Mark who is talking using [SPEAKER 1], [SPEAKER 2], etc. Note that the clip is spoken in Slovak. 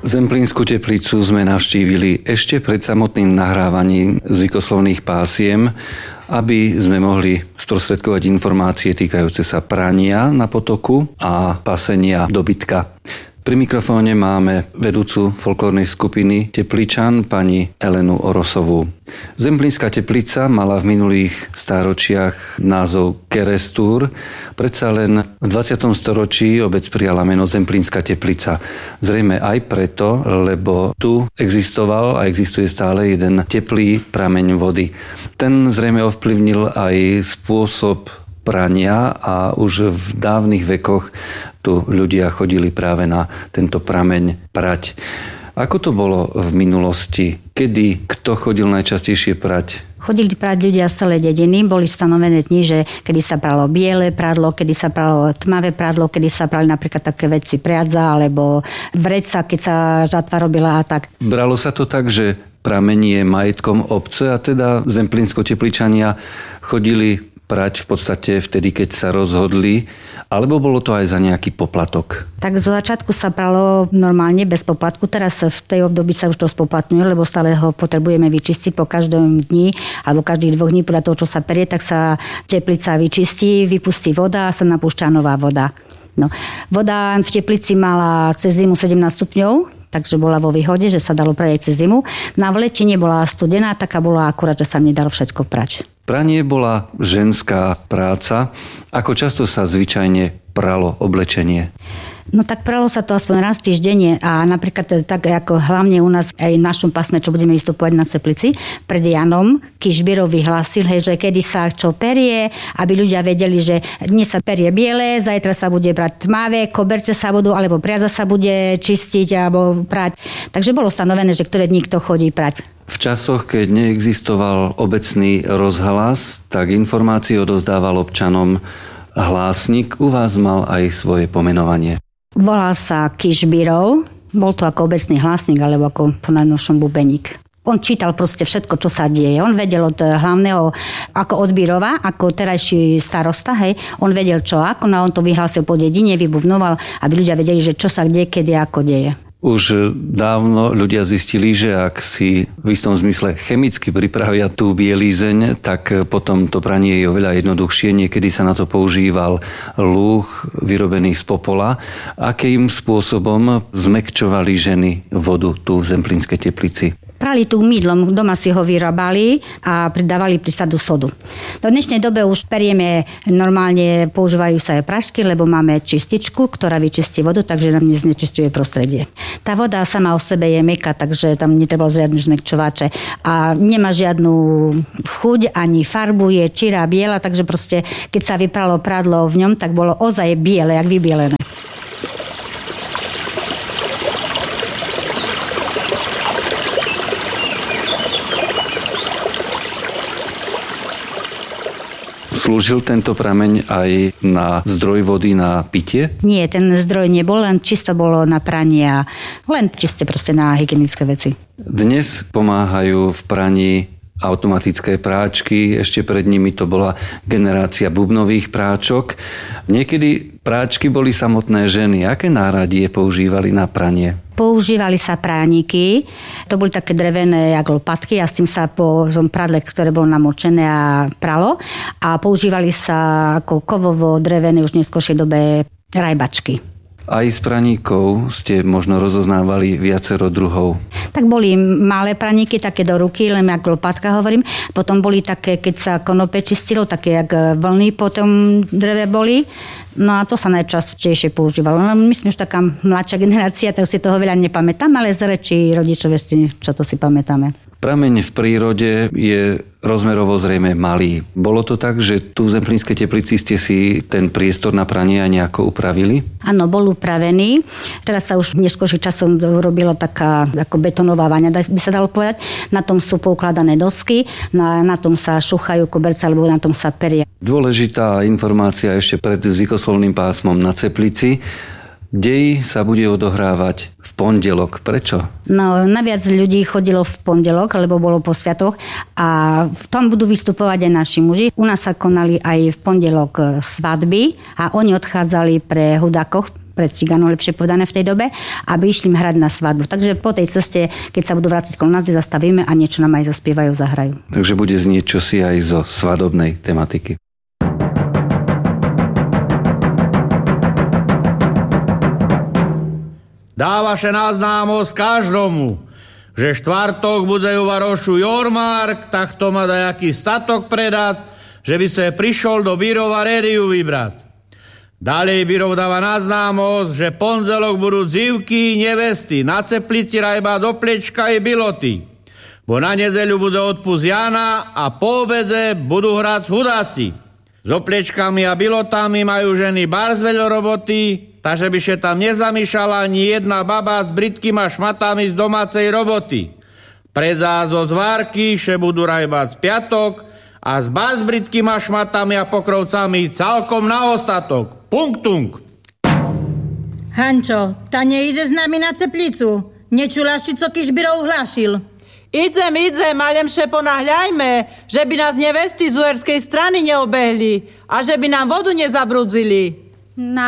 [SPEAKER 1] Zemplínsku teplicu sme navštívili ešte pred samotným nahrávaním zvykoslovných pásiem, aby sme mohli sprostredkovať informácie týkajúce sa prania na potoku a pasenia dobytka. Pri mikrofóne máme vedúcu folklórnej skupiny Tepličan, pani Elenu Orosovú. Zemplínska teplica mala v minulých stáročiach názov Kerestúr. Predsa len v 20. storočí obec prijala meno Zemplínska teplica. Zrejme aj preto, lebo tu existoval a existuje stále jeden teplý prameň vody. Ten zrejme ovplyvnil aj spôsob prania a už v dávnych vekoch tu ľudia chodili práve na tento prameň prať. Ako to bolo v minulosti? Kedy kto chodil najčastejšie prať?
[SPEAKER 2] Chodili prať ľudia z celej dediny, boli stanovené dni, že kedy sa pralo biele prádlo, kedy sa pralo tmavé prádlo, kedy sa prali napríklad také veci priadza alebo vreca, keď sa žatva robila a tak.
[SPEAKER 1] Bralo sa to tak, že prameň je majetkom obce a teda Zemplínsko-Tepličania chodili prať v podstate vtedy, keď sa rozhodli, alebo bolo to aj za nejaký poplatok?
[SPEAKER 2] Tak zo začiatku sa pralo normálne bez poplatku, teraz v tej období sa už to spoplatňuje, lebo stále ho potrebujeme vyčistiť po každom dni, alebo každých 2 dní podľa toho, čo sa perie, tak sa teplica vyčistí, vypustí voda a sa napúšťa nová voda. No. Voda v teplici mala cez zimu 17 stupňov, takže bola vo výhode, že sa dalo prať cez zimu. Na v lete nebola studená, taká bola akurát, že sa nedalo všetko prať.
[SPEAKER 1] Pranie bola ženská práca. Ako často sa zvyčajne pralo oblečenie?
[SPEAKER 2] No tak pralo sa to aspoň raz týždenne a napríklad tak ako hlavne u nás aj v našom pásme, čo budeme vystupovať na Teplici, pred Janom Kižbírov vyhlásil, že kedy sa čo perie, aby ľudia vedeli, že dnes sa perie biele, zajtra sa bude brať tmavé, koberce sa budú, alebo priaza sa bude čistiť alebo prať. Takže bolo stanovené, že ktoré dní kto chodí prať.
[SPEAKER 1] V časoch, keď neexistoval obecný rozhlas, tak informácie odozdával občanom hlásnik. U vás mal aj svoje pomenovanie.
[SPEAKER 2] Volal sa Kižbírov, bol to ako obecný hlásnik, alebo ako po najnovšom bubeník. On čítal proste všetko, čo sa deje. On vedel od hlavného, ako od Bírova, ako terajší starosta, hej, on vedel čo ako, no on to vyhlásil po dedine, vybubnoval, aby ľudia vedeli, že čo sa kde, kedy, ako deje.
[SPEAKER 1] Už dávno ľudia zistili, že ak si v istom zmysle chemicky pripravia tú bielizeň, tak potom to pranie je oveľa jednoduchšie. Niekedy sa na to používal lúh vyrobený z popola. Akým spôsobom zmäkčovali ženy vodu tu v Zemplínskej teplici?
[SPEAKER 2] Prali tu mydlom, doma si ho vyrábali a pridávali prísadu sodu. Do dnešnej dobe už perieme normálne, používajú sa aj prašky, lebo máme čističku, ktorá vyčistí vodu, takže nám neznečisťuje prostredie. Tá voda sama o sebe je mäkká, takže tam netreba žiadne zmäkčovače a nemá žiadnu chuť ani farbu, je čirá, biela, takže proste keď sa vypralo prádlo v ňom, tak bolo ozaj biele, jak vybielené.
[SPEAKER 1] Slúžil tento prameň aj na zdroj vody na pitie?
[SPEAKER 2] Nie, ten zdroj nebol, len čisto bolo na pranie a len čiste proste na hygienické veci.
[SPEAKER 1] Dnes pomáhajú v praní automatické práčky, ešte pred nimi to bola generácia bubnových práčok. Niekedy práčky boli samotné ženy. Aké náradie používali na pranie?
[SPEAKER 2] Používali sa prániky, to boli také drevené jak lopatky a s tým sa po tom pradle, ktoré bolo namočené a pralo a používali sa ako kovovo drevené už v neskôršej dobe rajbačky.
[SPEAKER 1] Aj z praníkov ste možno rozoznávali viacero druhov.
[SPEAKER 2] Tak boli malé praníky, také do ruky, len ako lopatka hovorím. Potom boli také, keď sa konope čistilo, také jak vlny po tom dreve boli. No a to sa najčastejšie používalo. No, myslím, že taká mladšia generácia, tak si toho veľa nepamätám, ale z reči rodičov ešte čo to si pamätáme.
[SPEAKER 1] Prameň v prírode je rozmerovo zrejme malý. Bolo to tak, že tu v Zemplínskej teplici ste si ten priestor na pranie nejako upravili?
[SPEAKER 2] Áno, bol upravený. Teraz sa už neskôrším časom robila taká ako betonová vaňa, by sa dalo povedať. Na tom sú poukladané dosky, na tom sa šuchajú koberce, alebo na tom sa perie.
[SPEAKER 1] Dôležitá informácia ešte pred zvykoslovným pásmom na Teplici. Dej sa bude odohrávať v pondelok. Prečo?
[SPEAKER 2] No, naviac ľudí chodilo v pondelok, lebo bolo po sviatoch a tam budú vystupovať aj naši muži. U nás sa konali aj v pondelok svadby a oni odchádzali pre hudákoch pred cigánom, lepšie povedané v tej dobe, aby išli hrať na svadbu. Takže po tej ceste, keď sa budú vrátiť kolo nás, zastavíme a niečo nám aj zaspievajú, zahrajú.
[SPEAKER 1] Takže bude znieť čosi aj zo svadobnej tematiky.
[SPEAKER 3] Dávaše na známosť každomu, že štvrtok bude u varošu jormark, tak to má dajaký statok predať, že by sa prišol do Bírova rédiu vybrať. Ďalej Bírov dáva na známosť, že pondelok budú dzivky, nevesty, na ceplici rajba do plečka i biloty. Bo na nedeľu bude odpust Jana a po obede budú hrať hudáci. S oplečkami a bilotami majú ženy bars veľa roboty, takže by sa tam nezamýšľala ani jedna baba s bridkými šmatami z domácej roboty. Predzá zo zvárky, že budú rajbať z piatok a s bars s bridkými šmatami a pokrovcami celkom na ostatok. Punktung.
[SPEAKER 4] Hančo, ta neíde s nami na ceplicu. Nečuláš, či co Kišbirov hlášil?
[SPEAKER 5] Idem, ale mše ponahľajme, že by nás nevesty z uherskej strany neobehli a že by nám vodu nezabrudzili.